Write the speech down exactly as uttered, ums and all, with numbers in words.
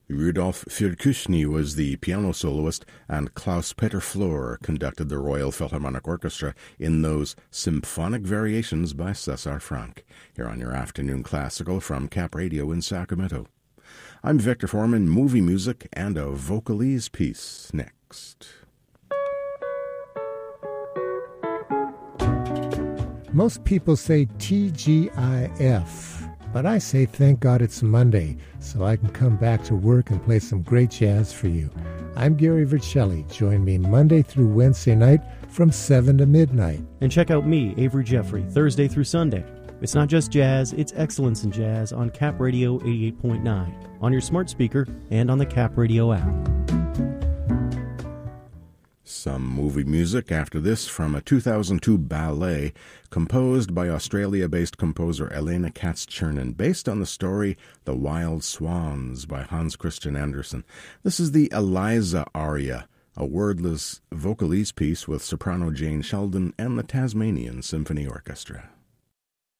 Rudolf Firkushny was the piano soloist, and Klaus-Peter Flor conducted the Royal Philharmonic Orchestra in those symphonic variations by César Franck, here on your Afternoon Classical from Cap Radio in Sacramento. I'm Victor Foreman. Movie music and a vocalese piece next. Most people say T G I F. But I say thank God it's Monday, so I can come back to work and play some great jazz for you. I'm Gary Vercelli. Join me Monday through Wednesday night from seven to midnight. And check out me, Avery Jeffrey, Thursday through Sunday. It's not just jazz, it's excellence in jazz on Cap Radio eighty-eight point nine, on your smart speaker, and on the Cap Radio app. Some movie music after this from a two thousand two ballet composed by Australia-based composer Elena Katz-Chernin, based on the story The Wild Swans by Hans Christian Andersen. This is the Eliza aria, a wordless vocalese piece with soprano Jane Sheldon and the Tasmanian Symphony Orchestra.